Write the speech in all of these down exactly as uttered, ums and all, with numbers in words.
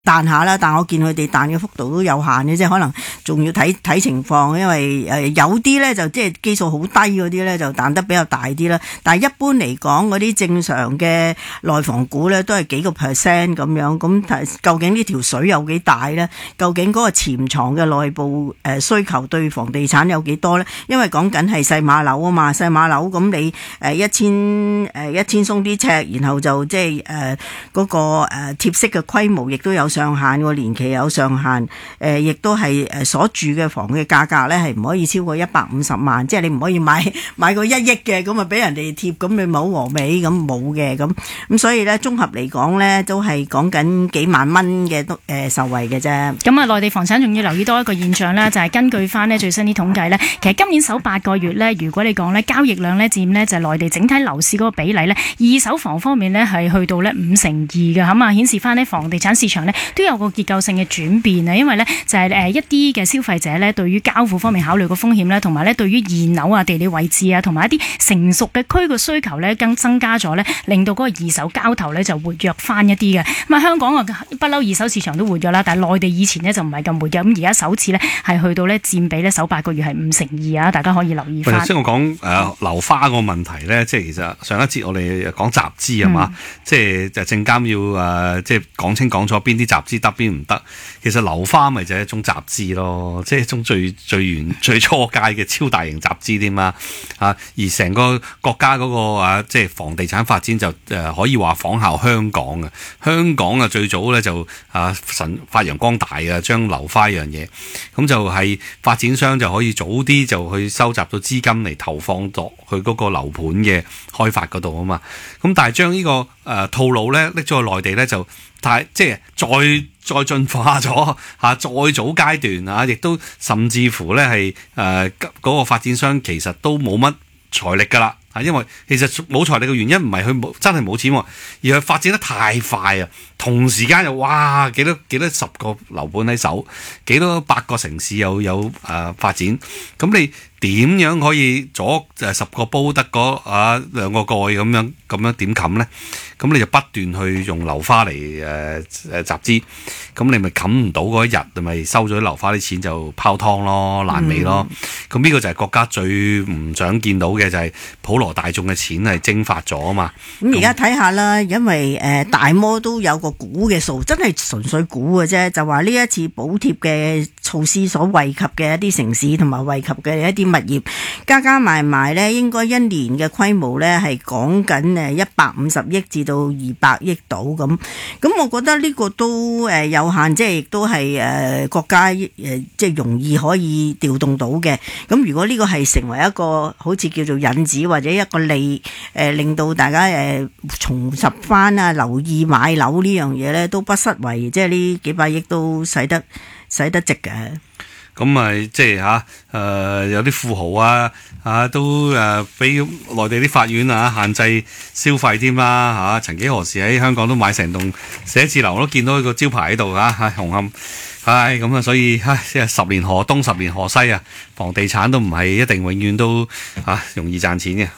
彈下啦，但我見佢哋彈嘅幅度都有限嘅，即係可能仲要睇睇情況，因為誒有啲咧就即係基數好低嗰啲咧就彈得比較大啲啦。但係一般嚟講，嗰啲正常嘅內房股咧都係幾個 percent 咁樣。咁究竟呢條水有幾大咧？究竟嗰個潛藏嘅內部誒需求對房地產有幾多咧？因為講緊係細碼樓啊嘛，細碼樓咁你誒一千誒一千鬆啲尺，然後就即係誒嗰個誒貼息嘅規模亦都有上限，個年期有上限，誒亦都係誒所住嘅房嘅價格咧係唔可以超過一百五十萬，即係你唔可以買買個一億嘅咁啊俾人哋貼，咁你冇和美咁冇嘅咁，咁所以咧綜合嚟講咧都係講緊幾萬蚊嘅都誒受惠嘅啫。 咁啊，內地房產仲要留意多一個現象咧，就係根據翻咧最新啲統計咧，其實今年首八個月咧，如果你講咧交易量咧佔咧就係內地整體樓市嗰個比例咧，二手房方面咧係去到咧五成二嘅，咁啊顯示翻咧房地產市場咧都有個結構性嘅轉變啊，因為咧就係誒一啲嘅消費者咧對於交付方面考慮個風險咧，同埋咧對於現樓啊、地理位置啊，同埋一啲成熟嘅區嘅需求咧，更增加咗咧，令到嗰個二手交投咧就活躍翻一啲嘅。咁啊，香港啊不嬲二手市場都活躍啦，但係內地以前咧就唔係咁活躍，咁而家首次咧係去到咧佔比咧首八個月係五成二啊，大家可以留意翻。 頭先我講誒樓花個問題咧，即係其實上一節我哋講集資係嘛，嗯、即係就證監要誒即係講清講楚邊啲集資得邊唔得。其實樓花咪就係一種集資咯，即係一種最最原最初階嘅超大型集資添嘛啊！而成個國家嗰、那個啊，即係房地產發展就誒、呃、可以話仿效香港嘅。香港啊最早咧就啊神發揚光大嘅，將樓花一樣嘢，咁就係發展商就可以早啲就去收集到資金嚟投放到去嗰個樓盤嘅開發嗰度啊嘛。咁但係將呢、這個誒、呃、套路咧拎咗去內地咧就太即係再。再進化咗嚇，再早階段啊，亦都甚至乎咧係誒嗰個發展商其實都冇乜財力㗎啦嚇，因為其實冇財力嘅原因唔係佢冇真係冇錢喎，而係發展得太快啊！同時間又哇幾多幾多十個樓盤喺手，幾多百個城市又有誒、呃、發展，咁你點樣可以左誒十個煲得嗰啊兩個蓋咁樣咁樣點冚咧？咁你就不斷去用樓花嚟誒誒集資，咁你咪冚唔到嗰一日，你咪收咗啲樓花啲錢就泡湯咯，爛尾咯。咁呢、嗯、個就係國家最唔想見到嘅，就係普羅大眾嘅錢係蒸發咗啊嘛。 咁而家睇下啦，因為誒、呃、大摩都有個估嘅數，真係純粹估嘅啫，就話呢一次補貼嘅措施所惠及嘅一啲城市同埋惠及嘅一啲物業，加加埋埋咧，應該一年嘅規模咧係講緊誒一百五十億至到二百億度咁。咁我覺得呢個都誒有限，即係亦都係誒國家誒即係容易可以調動到嘅。咁如果呢個係成為一個好似叫做引子或者一個利誒，令到大家誒重拾翻啊留意買樓呢樣嘢咧，都不失為即係呢幾百億都使得使得值嘅。 咁咪即係嚇誒有啲富豪啊啊都誒俾內地啲法院啊限制消費添啦嚇，曾幾何時喺香港都買成棟寫字樓，我都見到個招牌喺度嚇喺紅磡，唉咁啊，所以唉即係十年河東十年河西啊，房地產都唔係一定永遠都嚇、啊、容易賺錢嘅。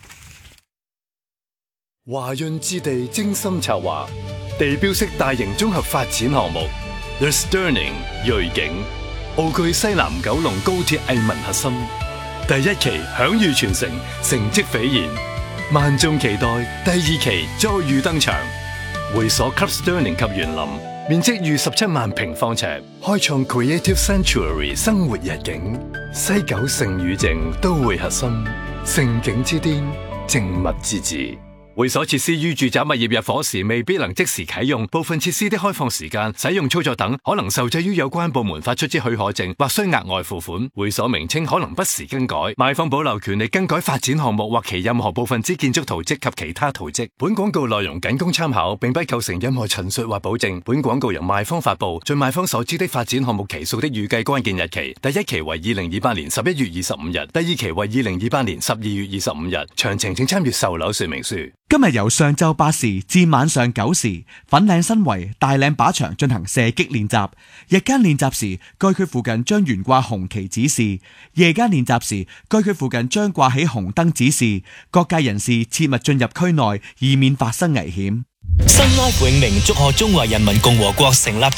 華潤置地精心策劃地標式大型綜合發展項目 The Sterling 瑞景，奧據西南九龍高鐵藝文核心，第一期享譽全城，成績斐然，萬眾期待第二期再遇登場。會所 Club Sterling 及園林，面積逾十七萬平方尺，開創 Creative Sanctuary 生活日景。西九盛與靜都會核心，盛景之巔，靜物之至。會所設施於住宅物業入伙時未必能即時啟用，部分設施的開放時間、使用操作等可能受制於有關部門發出之許可證，或需額外付款。會所名稱可能不時更改，賣方保留權利更改發展項目或其任何部分之建築圖則及其他圖則。本廣告內容僅供參考，並不構成任何陳述或保證。本廣告由賣方發布，盡賣方所知的發展項目期數的預計關鍵日期。第一期為二零二八年十一月二十五日，第二期為二零二八年十二月二十五日。詳情請參閱售樓說明書。 今日由上晝八時至晚上九時，粉嶺新圍大嶺靶場進行射擊練習。日間練習時，該區附近將懸掛紅旗指示；夜間練習時，該區附近將掛起紅燈指示。各界人士切勿進入區內，以免發生危險。 Sun Life 永明祝賀中華人民共和國成立